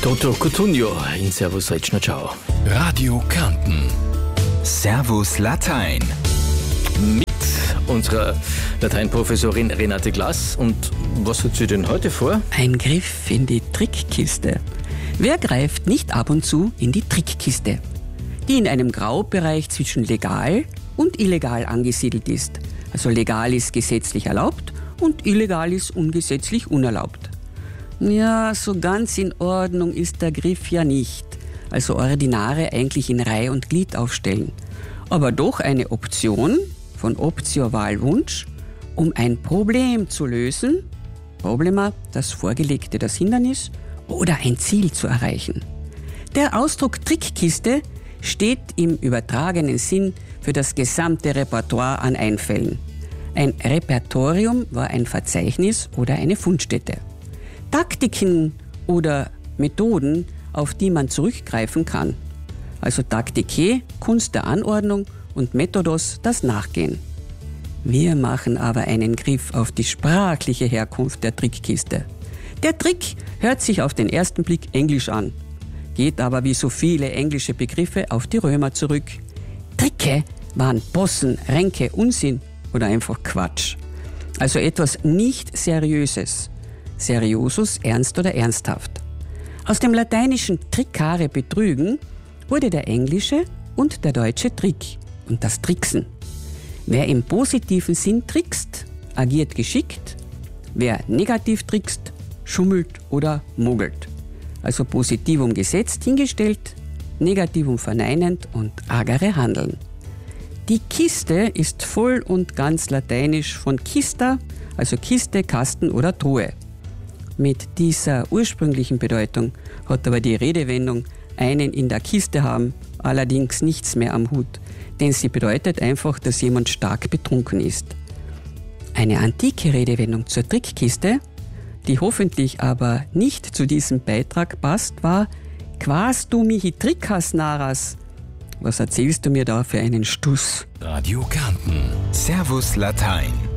Toto Cutugno in Servus Rechner, ciao. Radio Kärnten. Servus Latein. Mit unserer Lateinprofessorin Renate Glass. Und was hat sie denn heute vor? Ein Griff in die Trickkiste. Wer greift nicht ab und zu in die Trickkiste, die in einem Graubereich zwischen legal und illegal angesiedelt ist? Also legal ist gesetzlich erlaubt und illegal ist ungesetzlich unerlaubt. Ja, so ganz in Ordnung ist der Griff ja nicht. Also Ordinare eigentlich in Reih und Glied aufstellen. Aber doch eine Option, von Optio Wahl Wunsch, um ein Problem zu lösen, Problema, das Vorgelegte, das Hindernis, oder ein Ziel zu erreichen. Der Ausdruck Trickkiste steht im übertragenen Sinn für das gesamte Repertoire an Einfällen. Ein Repertorium war ein Verzeichnis oder eine Fundstätte. Taktiken oder Methoden, auf die man zurückgreifen kann. Also Taktike, Kunst der Anordnung, und Methodos, das Nachgehen. Wir machen aber einen Griff auf die sprachliche Herkunft der Trickkiste. Der Trick hört sich auf den ersten Blick englisch an, geht aber wie so viele englische Begriffe auf die Römer zurück. Tricke waren Possen, Ränke, Unsinn oder einfach Quatsch. Also etwas nicht Seriöses. Seriosus, ernst oder ernsthaft. Aus dem lateinischen triccare, betrügen, wurde der englische und der deutsche Trick und das Tricksen. Wer im positiven Sinn trickst, agiert geschickt. Wer negativ trickst, schummelt oder mogelt. Also Positivum gesetzt hingestellt, Negativum verneinend und agere handeln. Die Kiste ist voll und ganz lateinisch von Kista, also Kiste, Kasten oder Truhe. Mit dieser ursprünglichen Bedeutung hat aber die Redewendung einen in der Kiste haben allerdings nichts mehr am Hut, denn sie bedeutet einfach, dass jemand stark betrunken ist. Eine antike Redewendung zur Trickkiste, die hoffentlich aber nicht zu diesem Beitrag passt, war Quas du mihi trickas naras. Was erzählst du mir da für einen Stuss? Radio Kärnten. Servus Latein.